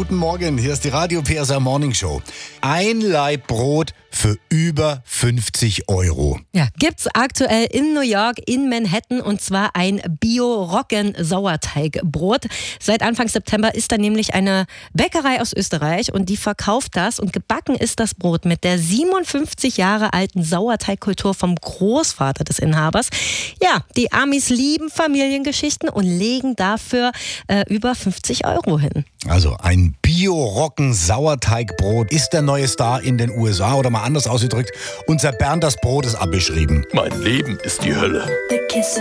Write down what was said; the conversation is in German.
guten Morgen. Hier ist die Radio PSR Morning Show. Ein Laib Brot für über 50 €. Ja, gibt's aktuell in New York, in Manhattan, und zwar ein Bio-Roggen-Sauerteigbrot. Seit Anfang September ist da nämlich eine Bäckerei aus Österreich und die verkauft das, und gebacken ist das Brot mit der 57 Jahre alten Sauerteigkultur vom Großvater des Inhabers. Ja, die Amis lieben Familiengeschichten und legen dafür über 50 € hin. Also ein Bio-Roggen-Sauerteigbrot ist der neue Star in den USA, oder mal anders ausgedrückt, unser Bernd das Brot ist abgeschrieben. Mein Leben ist die Hölle. The kiss